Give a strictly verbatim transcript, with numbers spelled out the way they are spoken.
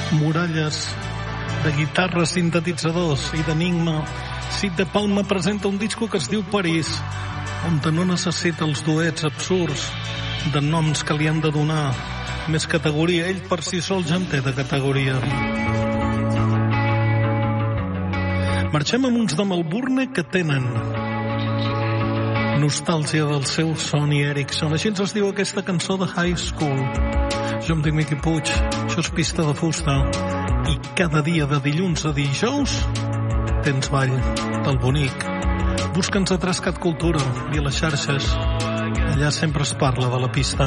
Muralles, de guitarres, sintetitzadors i d'enigma. Sid de Palma presenta un disco que es diu París, on no necessita els duets absurds de noms que li han de donar més categoria. Ell per si sol ja en té de categoria. Marxem amb uns de Melbourne que tenen nostàlgia del seu Sony Ericsson. Així ens es diu aquesta cançó de High School. Jo em dic Miqui Puig, això és Pista de Fusta, i cada dia de dilluns a dijous tens ball del bonic. Busca'ns a Trascat Cultura i a les xarxes, allà sempre es parla de la pista.